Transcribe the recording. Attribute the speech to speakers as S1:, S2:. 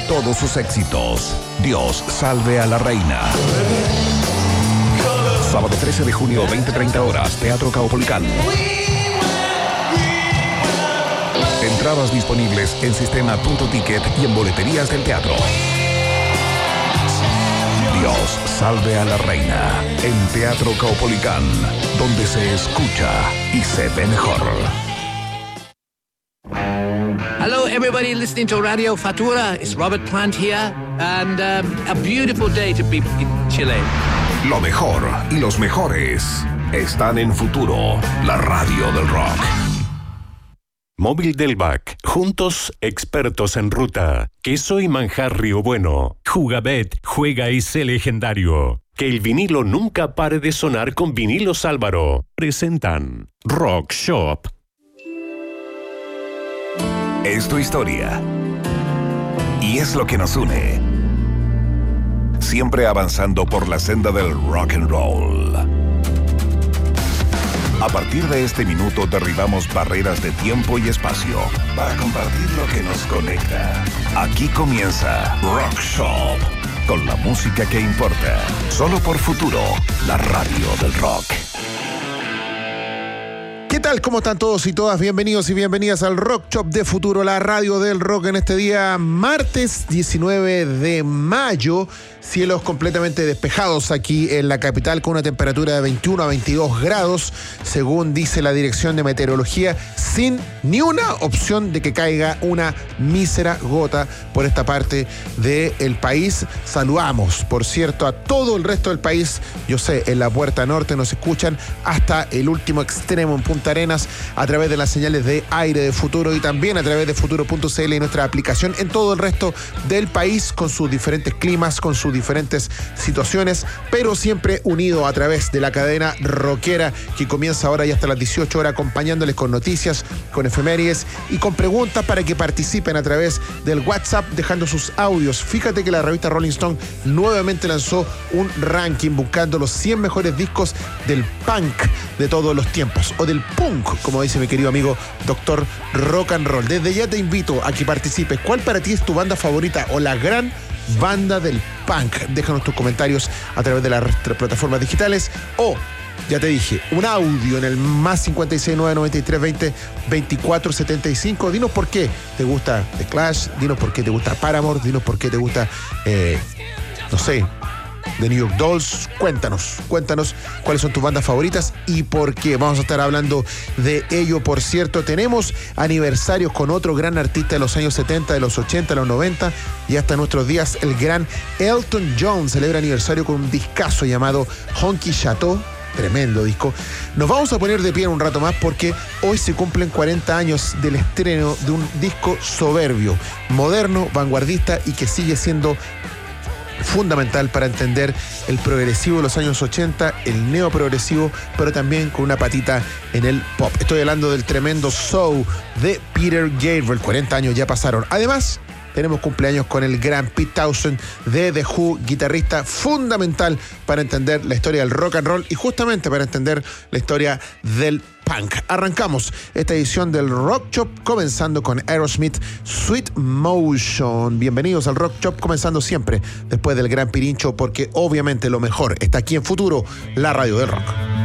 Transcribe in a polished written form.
S1: todos sus éxitos. Dios salve a la reina. Sábado 13 de junio, 20:30 horas, Teatro Caupolicán. Entradas disponibles en sistema.ticket y en boleterías del teatro. Dios salve a la reina en Teatro Caupolicán, donde se escucha y se ve mejor.
S2: Hello, everybody listening to Radio Futura. It's Robert Plant here, and a beautiful day to be in Chile.
S1: Lo mejor y los mejores están en Futuro, la radio del rock.
S3: Móvil del Bac. Juntos, expertos en ruta. Queso y manjar Río Bueno. Jugabet, juega y sé legendario. Que el vinilo nunca pare de sonar con Vinilos Álvaro. Presentan Rock Shop.
S1: Es tu historia. Y es lo que nos une. Siempre avanzando por la senda del rock and roll. A partir de este minuto derribamos barreras de tiempo y espacio para compartir lo que nos conecta. Aquí comienza Rock Shop, con la música que importa. Solo por Futuro, la radio del rock.
S4: ¿Qué tal? ¿Cómo están todos y todas? Bienvenidos y bienvenidas al Rock Shop de Futuro, la radio del rock, en este día martes 19 de mayo. Cielos completamente despejados aquí en la capital, con una temperatura de 21 a 22 grados, según dice la Dirección de Meteorología, sin ni una opción de que caiga una mísera gota por esta parte del país. Saludamos, por cierto, a todo el resto del país. Yo sé, en la Puerta Norte nos escuchan hasta el último extremo en Punta Arenas, a través de las señales de aire de Futuro y también a través de futuro.cl y nuestra aplicación, en todo el resto del país, con sus diferentes climas, con sus diferentes situaciones, pero siempre unido a través de la cadena rockera, que comienza ahora y hasta las 18 horas, acompañándoles con noticias, con efemérides y con preguntas para que participen a través del WhatsApp, dejando sus audios. Fíjate que la revista Rolling Stone nuevamente lanzó un ranking buscando los 100 mejores discos del punk de todos los tiempos, o del punk, como dice mi querido amigo Doctor Rock and Roll. Desde ya te invito a que participes. ¿Cuál para ti es tu banda favorita o la gran banda del punk? Déjanos tus comentarios a través de las plataformas digitales, o, ya te dije, un audio en el más 569 93 20 24 75. Dinos por qué te gusta The Clash, dinos por qué te gusta Paramore, dinos por qué te gusta, no sé, The New York Dolls. Cuéntanos cuáles son tus bandas favoritas y por qué. Vamos a estar hablando de ello. Por cierto, tenemos aniversarios con otro gran artista de los años 70, de los 80, de los 90 y hasta nuestros días. El gran Elton John celebra aniversario con un discazo llamado Honky Chateau. Tremendo disco. Nos vamos a poner de pie en un rato más, porque hoy se cumplen 40 años del estreno de un disco soberbio, moderno, vanguardista y que sigue siendo fundamental para entender el progresivo de los años 80, el neoprogresivo, pero también con una patita en el pop. Estoy hablando del tremendo Soul de Peter Gabriel. 40 años ya pasaron. Además, tenemos cumpleaños con el gran Pete Townshend de The Who, guitarrista fundamental para entender la historia del rock and roll y justamente para entender la historia del punk. Arrancamos esta edición del Rock Shop comenzando con Aerosmith, Sweet Motion. Bienvenidos al Rock Shop, comenzando siempre después del gran Pirincho, porque obviamente lo mejor está aquí en Futuro, la radio del rock.